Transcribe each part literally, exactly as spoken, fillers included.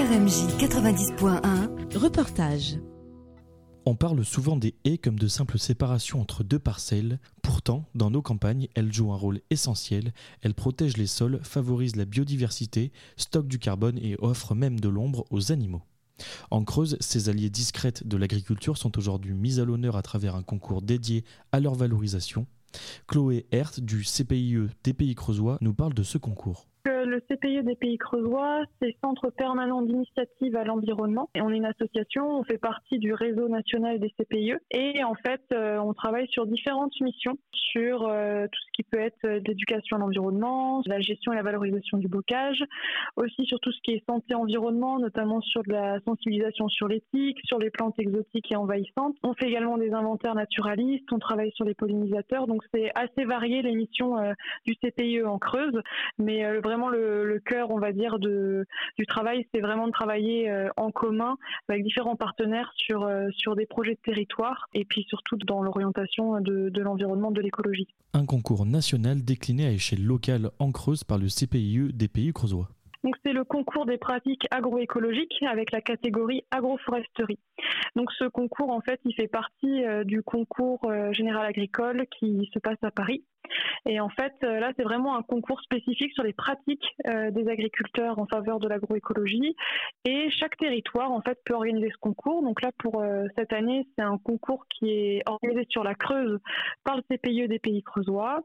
R M J quatre-vingt-dix point un. Reportage. On parle souvent des haies comme de simples séparations entre deux parcelles. Pourtant, dans nos campagnes, elles jouent un rôle essentiel. Elles protègent les sols, favorisent la biodiversité, stockent du carbone et offrent même de l'ombre aux animaux. En Creuse, ces alliées discrètes de l'agriculture sont aujourd'hui mises à l'honneur à travers un concours dédié à leur valorisation. Chloé Hert du C P I E des Pays Creusois nous parle de ce concours. Le C P I E des Pays Creusois, c'est Centre permanent d'initiative à l'environnement. Et on est une association, on fait partie du réseau national des C P I E. Et en fait, euh, on travaille sur différentes missions, sur euh, tout ce qui peut être de l'éducation à l'environnement, la gestion et la valorisation du bocage, aussi sur tout ce qui est santé-environnement, notamment sur de la sensibilisation sur l'éthique, sur les plantes exotiques et envahissantes. On fait également des inventaires naturalistes, on travaille sur les pollinisateurs. Donc c'est assez varié les missions euh, du C P I E en Creuse, mais euh, vraiment le, le cœur, on va dire, de, du travail, c'est vraiment de travailler euh, en commun avec différents partenaires sur, euh, sur des projets de territoire et puis surtout dans l'orientation de, de l'environnement, de l'écologie. Un concours national décliné à échelle locale en Creuse par le C P I E des Pays Creusois. Donc c'est le concours des pratiques agroécologiques avec la catégorie agroforesterie. Donc ce concours, en fait, il fait partie euh, du concours euh, général agricole qui se passe à Paris. Et en fait, euh, là, c'est vraiment un concours spécifique sur les pratiques euh, des agriculteurs en faveur de l'agroécologie. Et chaque territoire, en fait, peut organiser ce concours. Donc là, pour euh, cette année, c'est un concours qui est organisé sur la Creuse par le C P I E des Pays Creusois.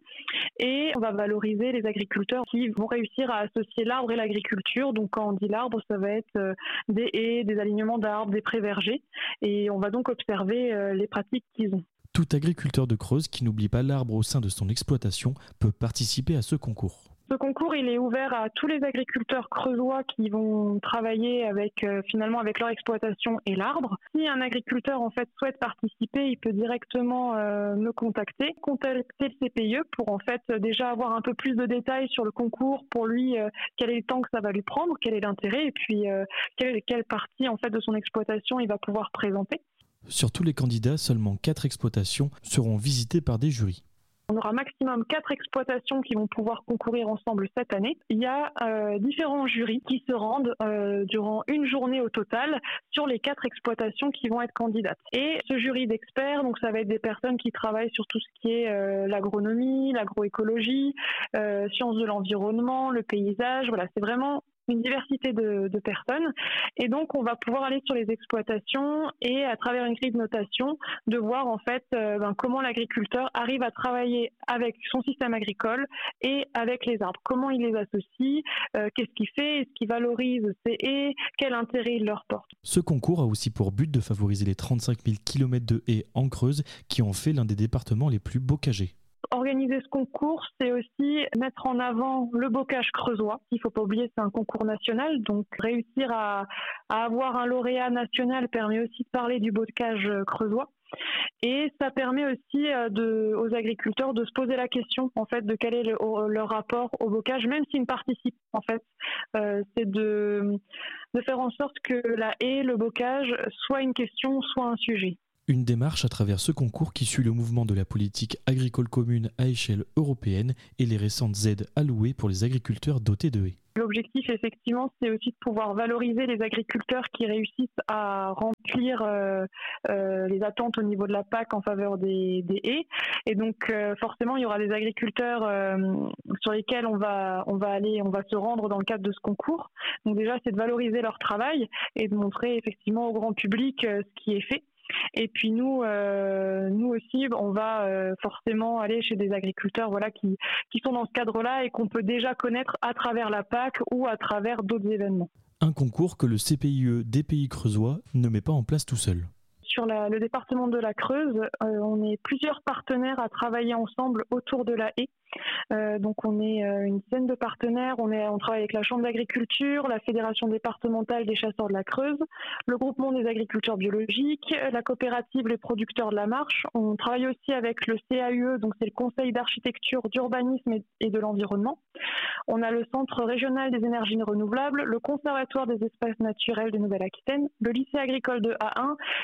Et on va valoriser les agriculteurs qui vont réussir à associer l'arbre et l'agriculture. Donc quand on dit l'arbre, ça va être euh, des haies, des alignements d'arbres, des prés vergers. Et on va donc observer euh, les pratiques qu'ils ont. Tout agriculteur de Creuse qui n'oublie pas l'arbre au sein de son exploitation peut participer à ce concours. Ce concours, il est ouvert à tous les agriculteurs creusois qui vont travailler avec euh, finalement avec leur exploitation et l'arbre. Si un agriculteur en fait souhaite participer, il peut directement euh, me contacter, contacter le C P I E pour en fait déjà avoir un peu plus de détails sur le concours, pour lui euh, quel est le temps que ça va lui prendre, quel est l'intérêt et puis euh, quelle, quelle partie en fait de son exploitation il va pouvoir présenter. Sur tous les candidats, seulement quatre exploitations seront visitées par des jurys. On aura maximum quatre exploitations qui vont pouvoir concourir ensemble cette année. Il y a euh, différents jurys qui se rendent euh, durant une journée au total sur les quatre exploitations qui vont être candidates. Et ce jury d'experts, donc ça va être des personnes qui travaillent sur tout ce qui est euh, l'agronomie, l'agroécologie, euh, sciences de l'environnement, le paysage. Voilà, c'est vraiment une diversité de, de personnes. Et donc, on va pouvoir aller sur les exploitations et à travers une grille de notation, de voir en fait euh, ben, comment l'agriculteur arrive à travailler avec son système agricole et avec les arbres. Comment il les associe, euh, qu'est-ce qu'il fait, est-ce qu'il valorise ces haies, quel intérêt il leur porte. Ce concours a aussi pour but de favoriser les trente-cinq mille kilomètres de haies en Creuse qui ont fait l'un des départements les plus bocagés. Organiser ce concours, c'est aussi mettre en avant le bocage creusois. Il ne faut pas oublier, c'est un concours national, donc réussir à, à avoir un lauréat national permet aussi de parler du bocage creusois. Et ça permet aussi de, aux agriculteurs de se poser la question en fait de quel est le, leur rapport au bocage, même s'ils ne participent en fait. Euh, c'est de, de faire en sorte que la haie, le bocage, soit une question, soit un sujet. Une démarche à travers ce concours qui suit le mouvement de la politique agricole commune à échelle européenne et les récentes aides allouées pour les agriculteurs dotés de haies. L'objectif, effectivement, c'est aussi de pouvoir valoriser les agriculteurs qui réussissent à remplir euh, euh, les attentes au niveau de la P A C en faveur des, des haies. Et donc, euh, forcément, il y aura des agriculteurs euh, sur lesquels on va, on va aller, on va se rendre dans le cadre de ce concours. Donc déjà, c'est de valoriser leur travail et de montrer effectivement au grand public euh, ce qui est fait. Et puis nous, euh, nous aussi, on va euh, forcément aller chez des agriculteurs, voilà, qui, qui sont dans ce cadre-là et qu'on peut déjà connaître à travers la P A C ou à travers d'autres événements. Un concours que le C P I E des Pays Creusois ne met pas en place tout seul. Sur la, le département de la Creuse, euh, on est plusieurs partenaires à travailler ensemble autour de la haie. Euh, donc on est euh, une dizaine de partenaires, on, est, on travaille avec la Chambre d'agriculture, la Fédération départementale des chasseurs de la Creuse, le groupement des agriculteurs biologiques, la coopérative Les producteurs de la Marche. On travaille aussi avec le C A U E, donc c'est le Conseil d'architecture, d'urbanisme et, et de l'environnement. On a le Centre régional des énergies renouvelables, le Conservatoire des espaces naturels de Nouvelle-Aquitaine, le lycée agricole de A un et l'association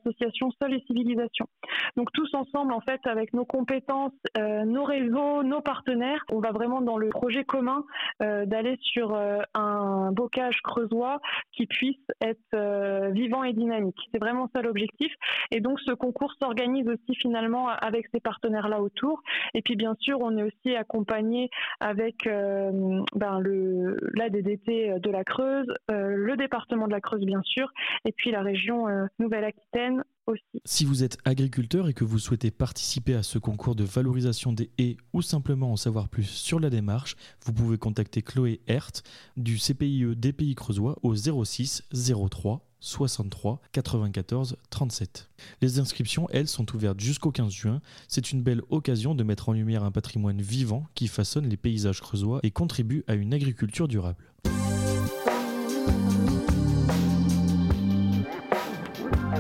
l'association Sol et Civilisation. Donc tous ensemble, en fait, avec nos compétences, euh, nos réseaux, nos partenaires, on va vraiment dans le projet commun euh, d'aller sur euh, un bocage creusois qui puisse être euh, vivant et dynamique. C'est vraiment ça l'objectif. Et donc ce concours s'organise aussi finalement avec ces partenaires-là autour. Et puis bien sûr, on est aussi accompagné avec euh, ben, le, l'A D D T de la Creuse, euh, le département de la Creuse bien sûr, et puis la région euh, Nouvelle-Aquitaine aussi. Si vous êtes agriculteur et que vous souhaitez participer à ce concours de valorisation des haies ou simplement en savoir plus sur la démarche, vous pouvez contacter Chloé Hert du C P I E des Pays Creusois au zéro six zéro trois soixante-trois quatre-vingt-quatorze trente-sept. Les inscriptions, elles, sont ouvertes jusqu'au quinze juin. C'est une belle occasion de mettre en lumière un patrimoine vivant qui façonne les paysages creusois et contribue à une agriculture durable.